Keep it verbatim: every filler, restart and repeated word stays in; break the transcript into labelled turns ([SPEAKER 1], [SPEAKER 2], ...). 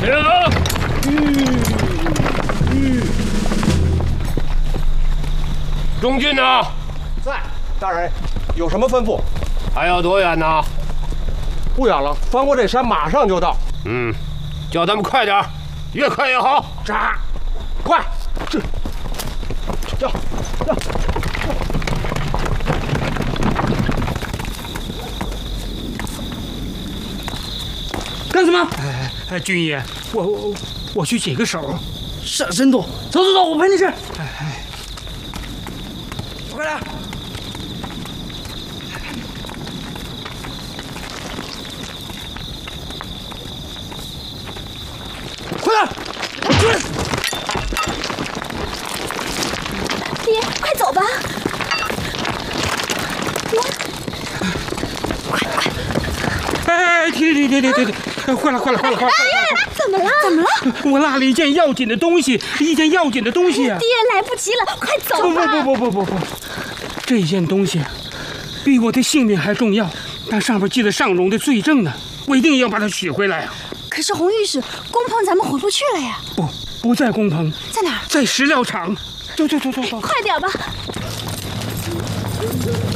[SPEAKER 1] 人啊！嗯嗯。中军呢？
[SPEAKER 2] 在，大人，有什么吩咐？
[SPEAKER 1] 还要多远呢？
[SPEAKER 2] 不远了，翻过这山马上就到。
[SPEAKER 1] 嗯，叫他们快点，越快越好。
[SPEAKER 2] 扎，快，这，叫，叫。
[SPEAKER 3] 干什么？
[SPEAKER 4] 哎哎，军爷，我我我去解个手。
[SPEAKER 3] 傻深度，走走走，我陪你去。哎
[SPEAKER 4] 哎，
[SPEAKER 3] 快点！快点！追！
[SPEAKER 5] 爹，快走吧！爹，快快！
[SPEAKER 4] 哎，停停停停停停！坏了坏了坏了坏了！
[SPEAKER 5] 哎，怎么了？怎么了？
[SPEAKER 4] 我落了一件要紧的东西，一件要紧的东西啊！
[SPEAKER 5] 爹，来不及了，快走吧！
[SPEAKER 4] 不不不不不不不，这件东西比我的性命还重要，那上面记了上荣的罪证呢，我一定要把它取回来啊！
[SPEAKER 5] 可是洪御史，工棚咱们回不去了呀！
[SPEAKER 4] 不，不在工棚，
[SPEAKER 5] 在哪儿？
[SPEAKER 4] 在石料场。走走走走走，
[SPEAKER 5] 快点吧！